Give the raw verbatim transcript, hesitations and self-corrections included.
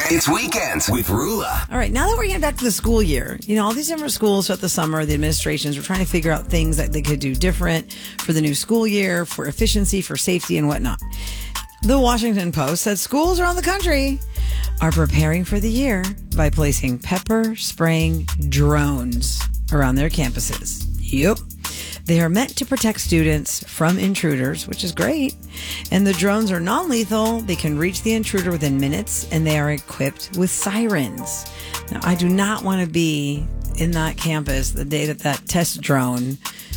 It's weekends with Rula. All right, now that we're getting back to the school year, you know, all these different schools throughout the summer, the administrations are trying to figure out things that they could do different for the new school year, for efficiency, for safety, and whatnot. The Washington Post said schools around the country are preparing for the year by placing pepper spraying drones around their campuses. Yep. They are meant to protect students from intruders, which is great. And the drones are non-lethal. They can reach the intruder within minutes, and they are equipped with sirens. Now, I do not want to be in that campus the day that that test drone